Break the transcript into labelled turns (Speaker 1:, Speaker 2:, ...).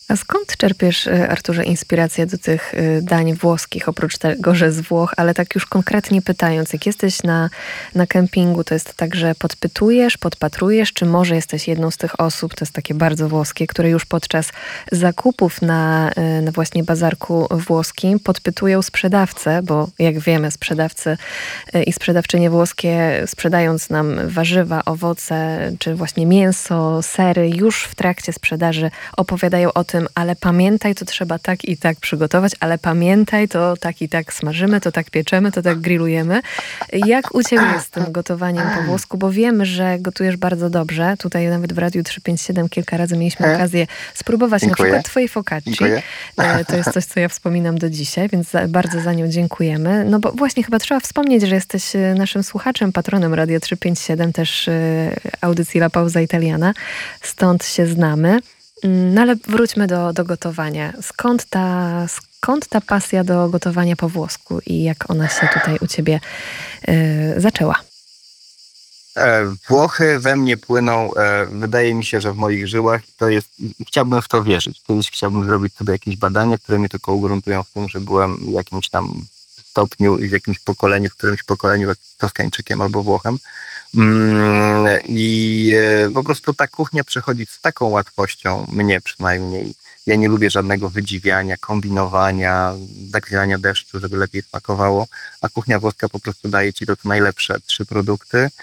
Speaker 1: A skąd czerpiesz, Arturze, inspirację do tych dań włoskich, oprócz tego, że z Włoch, ale tak już konkretnie pytając, jak jesteś na kempingu, to jest tak, że podpytujesz, podpatrujesz, czy może jesteś jedną z tych osób, to jest takie bardzo włoskie, które już podczas zakupów na właśnie bazarku włoskim podpytują sprzedawcę, bo jak wiemy, sprzedawcy i sprzedawczynie włoskie, sprzedając nam warzywa, owoce, czy właśnie mięso, sery, już w trakcie sprzedaży opowiadają o tym, ale pamiętaj, to trzeba tak i tak przygotować, ale pamiętaj, to tak i tak smażymy, to tak pieczemy, to tak grillujemy. Jak u ciebie jest z tym gotowaniem po włosku? Bo wiem, że gotujesz bardzo dobrze. Tutaj nawet w Radiu 357 kilka razy mieliśmy okazję spróbować na przykład twojej focacci.
Speaker 2: Dziękuję.
Speaker 1: To jest coś, co ja wspominam do dzisiaj, więc bardzo za nią dziękujemy. No bo właśnie chyba trzeba wspomnieć, że jesteś naszym słuchaczem, patronem Radia 357, też audycji La Pauza Italiana. Stąd się znamy. No ale wróćmy do gotowania. Skąd ta pasja do gotowania po włosku i jak ona się tutaj u ciebie zaczęła?
Speaker 2: Włochy we mnie płyną, wydaje mi się, że w moich żyłach to jest, chciałbym w to wierzyć. Kiedyś chciałbym zrobić sobie jakieś badania, które mnie tylko ugruntują w tym, że byłem w jakimś tam stopniu i w jakimś pokoleniu, w którymś pokoleniu Toskańczykiem albo Włochem. I po prostu ta kuchnia przychodzi z taką łatwością, mnie przynajmniej. Ja nie lubię żadnego wydziwiania, kombinowania, zakrywania deszczu, żeby lepiej smakowało, a kuchnia włoska po prostu daje ci to najlepsze 3 produkty.